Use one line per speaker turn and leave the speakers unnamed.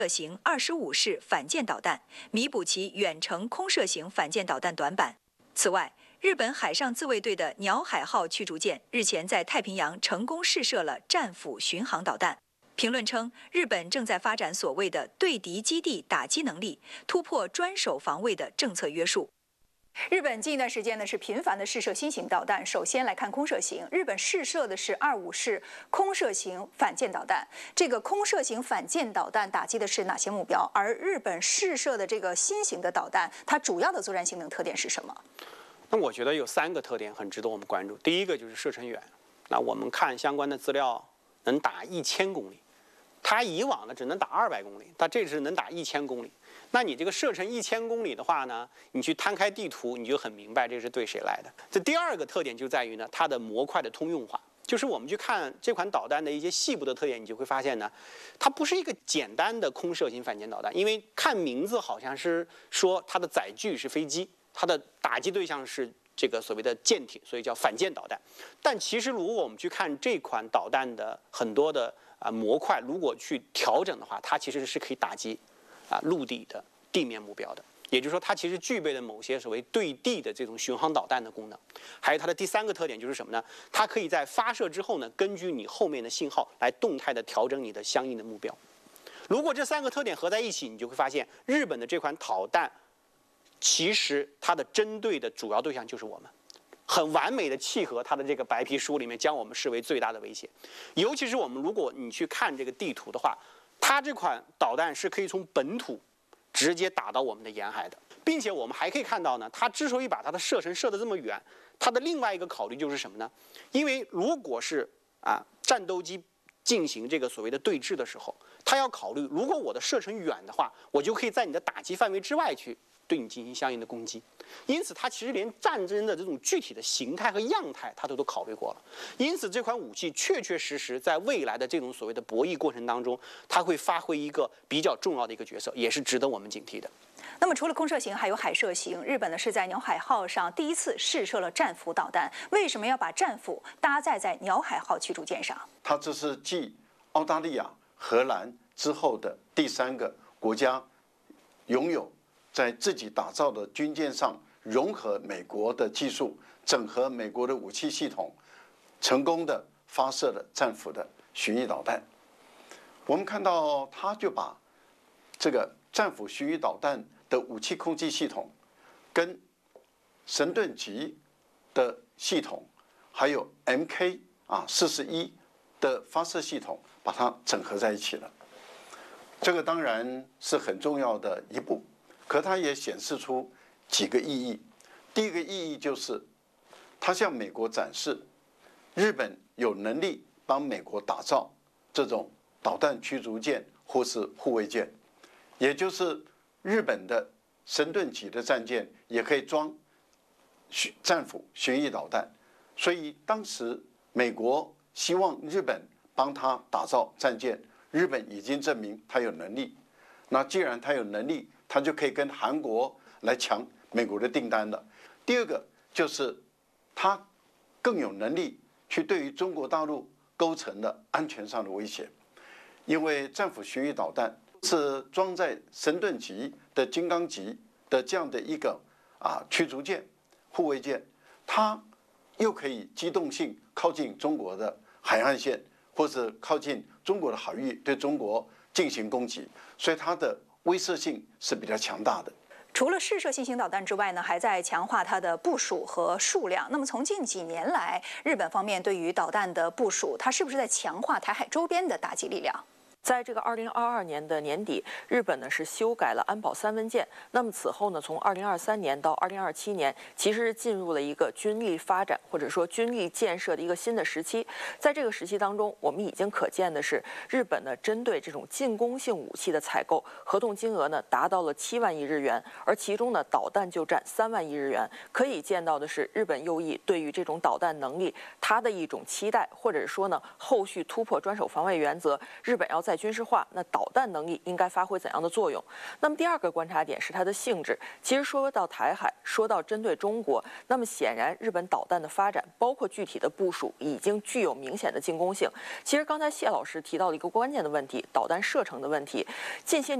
型25式反舰导弹，弥补其远程空射型反舰导弹短板。此外，日本海上自卫队的鸟海号驱逐舰日前在太平洋成功试射了战斧巡航导弹。评论称，日本正在发展所谓的对敌基地打击能力，突破专守防卫的政策约束。
日本近一段时间呢是频繁的试射新型导弹。首先来看空射型，日本试射的是25式空射型反舰导弹。这个空射型反舰导弹打击的是哪些目标？而日本试射的这个新型的导弹，它主要的作战性能特点是什么？
那我觉得有3个特点很值得我们关注。第一个就是射程远，那我们看相关的资料，能打1000公里。它以往呢只能打200公里，它这次能打1000公里。那你这个射程1000公里的话呢，你去摊开地图，你就很明白这是对谁来的。这第2个特点就在于呢，它的模块的通用化。就是我们去看这款导弹的一些细部的特点，你就会发现呢，它不是一个简单的空射型反舰导弹，因为看名字好像是说它的载具是飞机，它的打击对象是这个所谓的舰艇，所以叫反舰导弹。但其实如果我们去看这款导弹的很多的模块，如果去调整的话，它其实是可以打击陆地的地面目标的。也就是说，它其实具备了某些所谓对地的这种巡航导弹的功能。还有它的第3个特点就是什么呢？它可以在发射之后呢，根据你后面的信号来动态的调整你的相应的目标。如果这3个特点合在一起，你就会发现日本的这款导弹，其实它的针对的主要对象就是我们，很完美的契合它的这个白皮书里面将我们视为最大的威胁。尤其是我们如果你去看这个地图的话，它这款导弹是可以从本土直接打到我们的沿海的，并且我们还可以看到呢，它之所以把它的射程射得这么远，它的另外一个考虑就是什么呢？因为如果是战斗机进行这个所谓的对峙的时候，它要考虑，如果我的射程远的话，我就可以在你的打击范围之外去对你进行相应的攻击。因此它其实连战争的这种具体的形态和样态它都考虑过了。因此这款武器确确实实在未来的这种所谓的博弈过程当中，它会发挥一个比较重要的一个角色，也是值得我们警惕的。
那么除了空射型，还有海射型。日本呢是在鸟海号上第一次试射了战斧导弹。为什么要把战斧搭载在鸟海号驱逐舰上？
它这是继澳大利亚、荷兰之后的第3个国家拥有在自己打造的军舰上融合美国的技术，整合美国的武器系统，成功的发射了战斧的巡弋导弹。我们看到，他就把这个战斧巡弋导弹的武器控制系统，跟神盾级的系统，还有 MK41的发射系统，把它整合在一起了。这个当然是很重要的一步，可它也显示出几个意义。第一个意义就是，它向美国展示，日本有能力帮美国打造这种导弹驱逐舰或是护卫舰，也就是日本的神盾级的战舰也可以装战斧巡弋导弹。所以当时美国希望日本帮他打造战舰，日本已经证明他有能力。那既然他有能力，他就可以跟韩国来抢美国的订单了。第2个就是他更有能力去对于中国大陆构成了安全上的威胁，因为战斧巡弋导弹是装在神盾级的金刚级的这样的一个驱逐舰、护卫舰，它又可以机动性靠近中国的海岸线，或者靠近中国的海域，对中国进行攻击，所以它的威慑性是比较强大的。
除了试射新型导弹之外呢，还在强化它的部署和数量。那么从近几年来，日本方面对于导弹的部署，它是不是在强化台海周边的打击力量？
在这个2022年的年底，日本呢是修改了安保3文件。那么此后呢，从2023年到2027年，其实进入了一个军力发展或者说军力建设的一个新的时期。在这个时期当中，我们已经可见的是，日本呢针对这种进攻性武器的采购，合同金额呢达到了7万亿日元，而其中呢导弹就占3万亿日元。可以见到的是，日本右翼对于这种导弹能力它的一种期待，或者说呢后续突破专守防卫原则，日本要在再军事化，那导弹能力应该发挥怎样的作用？那么第二个观察点是它的性质。其实说到台海，说到针对中国，那么显然日本导弹的发展，包括具体的部署，已经具有明显的进攻性。其实刚才谢老师提到了一个关键的问题，导弹射程的问题。近些年